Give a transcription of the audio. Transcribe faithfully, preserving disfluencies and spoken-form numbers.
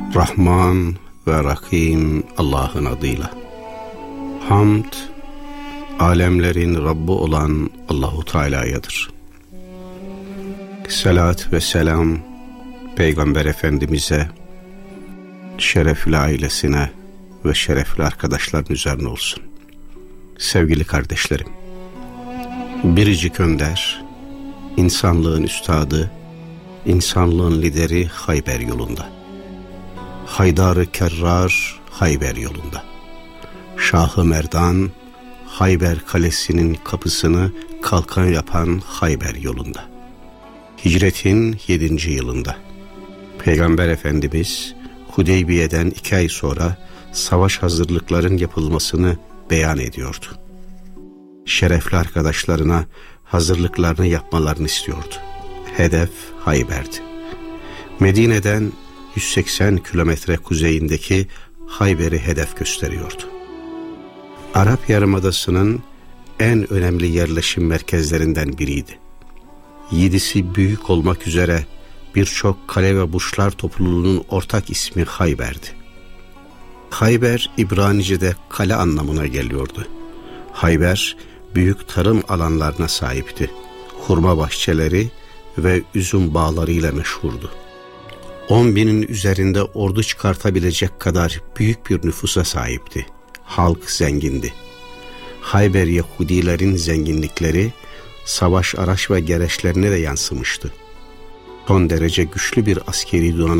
Rahman ve Rahim Allah'ın adıyla. Hamd, alemlerin Rabbi olan Allahu Teala'yadır. Salat ve selam Peygamber Efendimiz'e, şerefli ailesine ve şerefli arkadaşların üzerine olsun. Sevgili kardeşlerim, biricik önder, insanlığın üstadı, insanlığın lideri Hayber yolunda. Haydar-ı Kerrar Hayber yolunda. Şah-ı Merdan Hayber Kalesi'nin kapısını kalkan yapan Hayber yolunda. Hicretin yedinci yılında. Peygamber Efendimiz Hudeybiye'den iki ay sonra savaş hazırlıkların yapılmasını beyan ediyordu. Şerefli arkadaşlarına hazırlıklarını yapmalarını istiyordu. Hedef Hayber'di. Medine'den yüz seksen kilometre kuzeyindeki Hayber'i hedef gösteriyordu. Arap Yarımadası'nın en önemli yerleşim merkezlerinden biriydi. Yedisi büyük olmak üzere birçok kale ve burçlar topluluğunun ortak ismi Hayber'di. Hayber, İbranice'de kale anlamına geliyordu. Hayber, büyük tarım alanlarına sahipti. Hurma bahçeleri ve üzüm bağlarıyla meşhurdu. On binin üzerinde ordu çıkartabilecek kadar büyük bir nüfusa sahipti. Halk zengindi. Hayber Yahudilerin zenginlikleri savaş araç ve gereçlerine de yansımıştı. Son derece güçlü bir askeri donanım